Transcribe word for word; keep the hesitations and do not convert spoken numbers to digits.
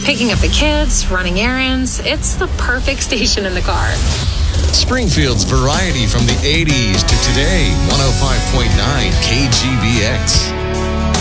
Picking up the kids, running errands. It's the perfect station in the car. Springfield's variety from the eighties to today. one oh five point nine K G B X.